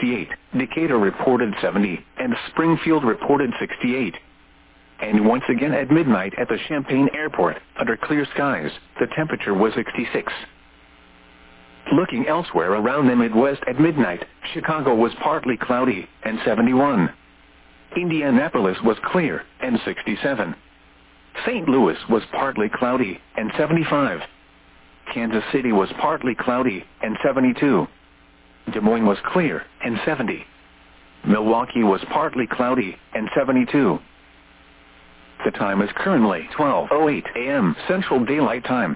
68, Decatur reported 70, and Springfield reported 68. And once again at midnight at the Champaign Airport, under clear skies, the temperature was 66. Looking elsewhere around the Midwest at midnight, Chicago was partly cloudy, and 71. Indianapolis was clear, and 67. St. Louis was partly cloudy, and 75. Kansas City was partly cloudy, and 72. Des Moines was clear, and 70. Milwaukee was partly cloudy, and 72. The time is currently 12:08 a.m. Central Daylight Time.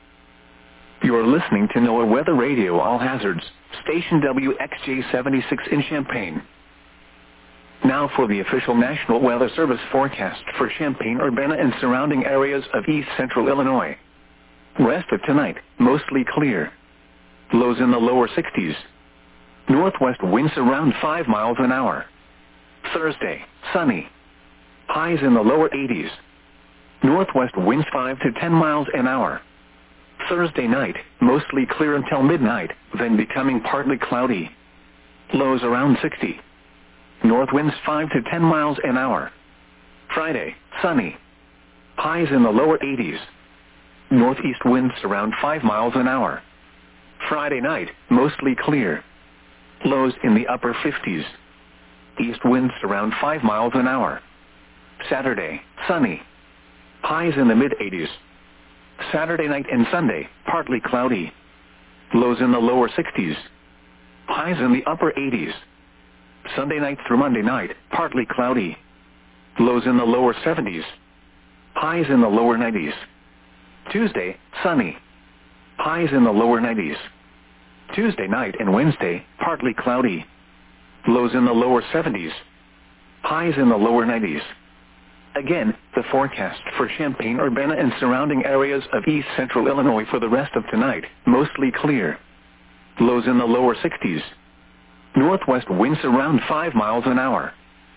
You are listening to NOAA Weather Radio All Hazards, station WXJ-76 in Champaign. Now for the official National Weather Service forecast for Champaign-Urbana and surrounding areas of east central Illinois. Rest of tonight, mostly clear. Lows in the lower 60s. Northwest winds around 5 miles an hour. Thursday, sunny. Highs in the lower 80s. Northwest winds 5 to 10 miles an hour. Thursday night, mostly clear until midnight, then becoming partly cloudy. Lows around 60. North winds 5 to 10 miles an hour. Friday, sunny. Highs in the lower 80s. Northeast winds around 5 miles an hour. Friday night, mostly clear. Lows in the upper 50s. East winds around 5 miles an hour. Saturday, sunny. Highs in the mid-80s. Saturday night and Sunday, partly cloudy. Lows in the lower 60s. Highs in the upper 80s. Sunday night through Monday night, partly cloudy. Lows in the lower 70s. Highs in the lower 90s. Tuesday, sunny. Highs in the lower 90s. Tuesday night and Wednesday, partly cloudy. Lows in the lower 70s. Highs in the lower 90s. Again, the forecast for Champaign-Urbana and surrounding areas of east central Illinois for the rest of tonight, mostly clear. Lows in the lower 60s. Northwest winds around 5 miles an hour.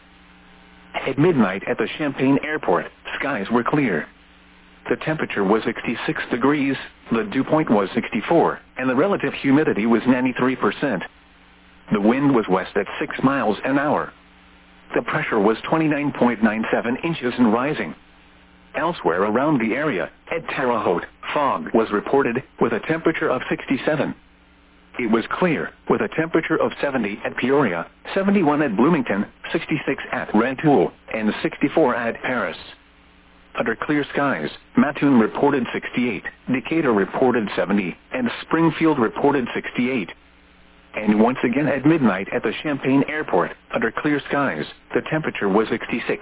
At midnight at the Champaign Airport, skies were clear. The temperature was 66 degrees, the dew point was 64, and the relative humidity was 93%. The wind was west at 6 miles an hour. The pressure was 29.97 inches and rising. Elsewhere around the area, at Terre Haute, fog was reported, with a temperature of 67. It was clear, with a temperature of 70 at Peoria, 71 at Bloomington, 66 at Rantoul, and 64 at Paris. Under clear skies, Mattoon reported 68, Decatur reported 70, and Springfield reported 68. And once again at midnight at the Champaign Airport, under clear skies, the temperature was 66.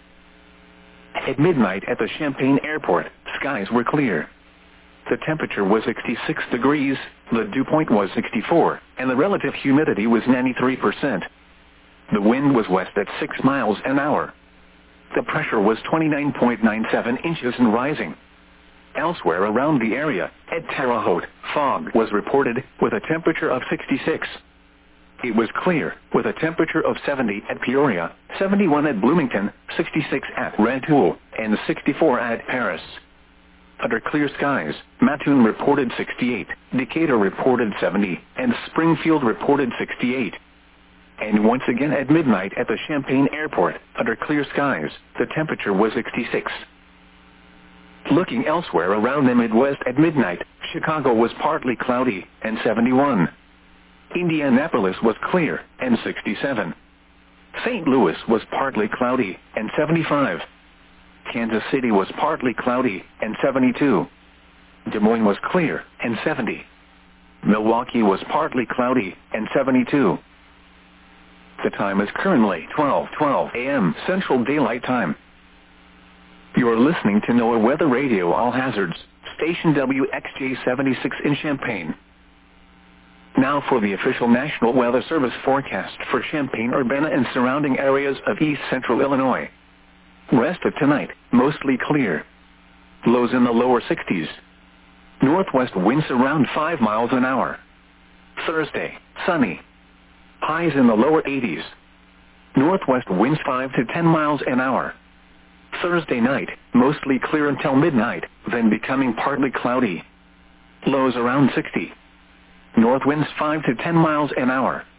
At midnight at the Champaign Airport, skies were clear. The temperature was 66 degrees, the dew point was 64, and the relative humidity was 93%. The wind was west at 6 miles an hour. The pressure was 29.97 inches and rising. Elsewhere around the area, at Terre Haute, fog was reported, with a temperature of 66. It was clear, with a temperature of 70 at Peoria, 71 at Bloomington, 66 at Rantoul, and 64 at Paris. Under clear skies, Mattoon reported 68, Decatur reported 70, and Springfield reported 68. And once again at midnight at the Champaign Airport, under clear skies, the temperature was 66. Looking elsewhere around the Midwest at midnight, Chicago was partly cloudy, and 71. Indianapolis was clear, and 67. St. Louis was partly cloudy, and 75. Kansas City was partly cloudy, and 72. Des Moines was clear, and 70. Milwaukee was partly cloudy, and 72. The time is currently 12:12 a.m. Central Daylight Time. You are listening to NOAA Weather Radio All Hazards, station WXJ-76 in Champaign. Now for the official National Weather Service forecast for Champaign-Urbana and surrounding areas of east central Illinois. Rest of tonight, mostly clear. Lows in the lower 60s. Northwest winds around 5 miles an hour. Thursday, sunny. Highs in the lower 80s. Northwest winds 5 to 10 miles an hour. Thursday night, mostly clear until midnight, then becoming partly cloudy. Lows around 60. North winds 5 to 10 miles an hour.